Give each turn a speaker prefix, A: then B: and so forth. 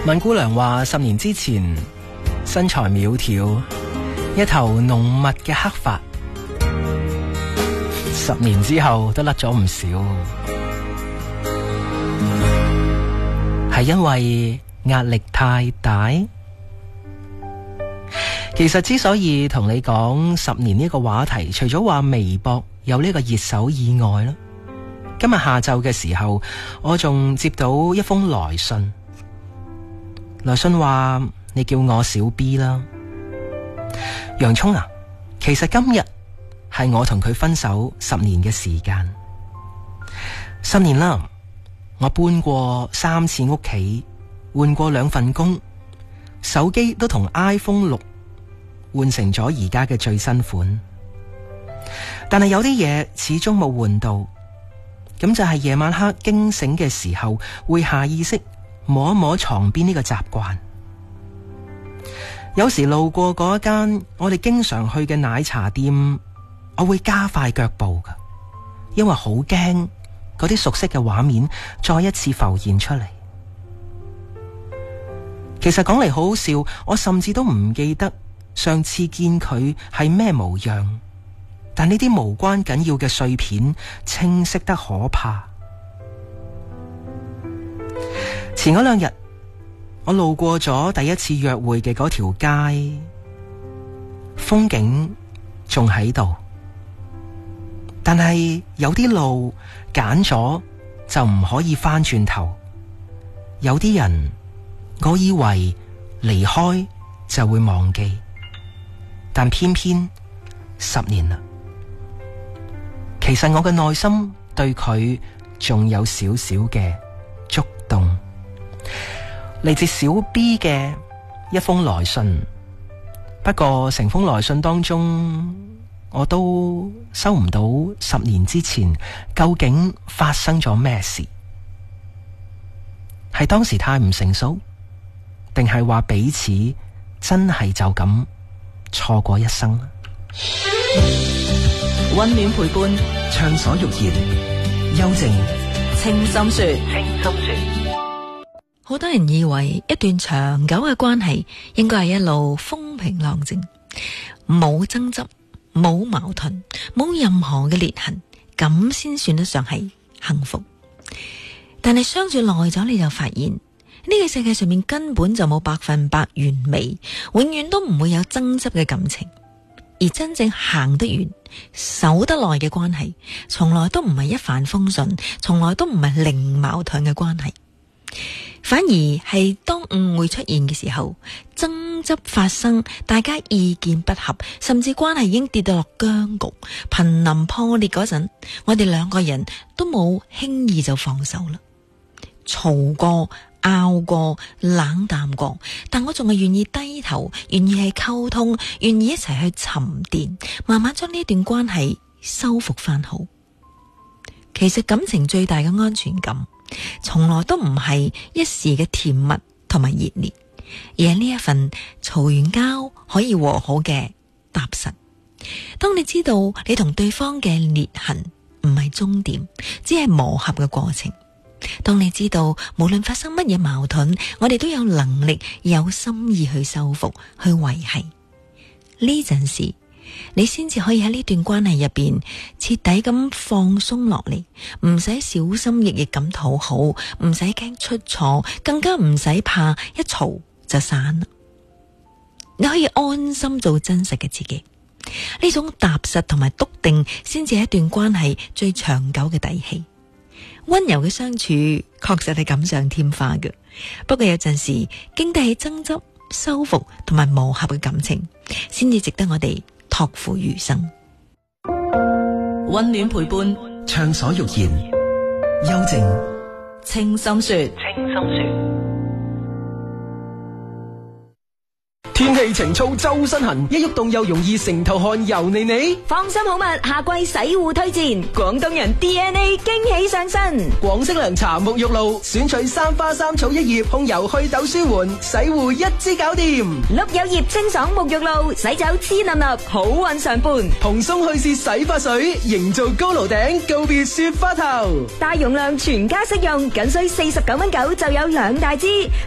A: 問姑娘話10年之前身材苗條，一頭濃密嘅黑髮，10年之後都甩咗唔少，係因為壓力太大。其實之所以同你講10年呢個話題，除咗話微博有呢個熱搜以外啦，今日下晝嘅時候，我仲接到一封來信。來信話你叫我小 B 啦，洋蔥啊，其實今日係我同佢分手10年嘅時間。10年啦，我搬過3次屋企，換過2份工，手機都同 iPhone 6換成咗而家嘅最新款，但係有啲嘢始終冇換到，咁就係夜晚黑驚醒嘅時候會下意識摸一摸床邊呢個習慣。有時路過嗰一間我哋經常去嘅奶茶店，我會加快腳步㗎，因為好驚嗰啲熟悉嘅畫面再一次浮現出嚟。其實講嚟好好笑，我甚至都唔記得上次見佢係咩模樣，但呢啲無關緊要嘅碎片清晰得可怕。前嗰2日，我路過咗第一次約會嘅嗰條街，風景仲喺度，但係有啲路揀咗就唔可以翻轉頭，有啲人我以為離開就會忘記，但偏偏10年啦。其實我嘅內心對佢仲有少少嘅觸動。嚟自小 B 嘅一封來信，不過成封來信當中，我都收唔到10年之前究竟發生咗咩事。係當時太唔成熟，定係話彼此真係就咁錯過一生？
B: 溫暖陪伴，
A: 暢所欲言，幽靜
B: 清心說。好多人以為一段長久嘅關係應該係一路風平浪靜，冇爭執，冇矛盾，冇任何嘅裂痕，咁先算得上係幸福。但係相處耐咗，你就發現呢個世界上面根本就冇100%完美，永遠都唔會有爭執嘅感情。而真正行得遠、守得耐嘅關係，從來都唔係一帆風順，從來都唔係零矛盾嘅關係。反而係當誤會出現嘅時候，爭執發生，大家意見不合，甚至關係已經跌到落僵局、瀕臨破裂嗰陣，我哋2個人都冇輕易就放手啦。嘈過、拗過、冷淡過，但我仲係願意低頭，願意係溝通，願意一齊去沉澱，慢慢將呢段關係修復翻好。其實感情最大嘅安全感，從來都唔係一時嘅甜蜜同埋熱烈，而係呢一份嘈完交可以和好嘅踏實。當你知道你同對方嘅裂痕唔係終點，只係磨合嘅過程，當你知道無論發生乜嘢矛盾，我哋都有能力、有心意去修復、去維繫，呢陣時你先至可以喺呢段關係入邊徹底咁放鬆落嚟，唔使小心翼翼咁討好，唔使驚出錯，更加唔使怕一嘈就散啦。你可以安心做真實嘅自己，呢種踏實同埋篤定先至係一段關係最長久嘅底氣。溫柔嘅相處確實係錦上添花嘅，不過有陣時經得起爭執、修復同埋磨合嘅感情，先至值得我哋託付餘生。溫暖陪伴，
A: 暢所欲言，幽靜
B: 清心說。
A: 天氣晴燥周身痕，一喐動又容易成頭汗油膩膩。
C: 放心好物，夏季洗護推薦，廣東人 DNA 驚喜上身。
A: 廣式涼茶沐浴露，選取3花3草1葉，控油去痘舒緩，洗護一支搞掂。
C: 碌柚葉清爽沐浴露，洗走黐粒粒，好運常伴。
A: 蓬鬆去屑洗髮水，營造高樓頂，告別雪花頭。
C: 大容量全家適用，僅需49.9就有2大支。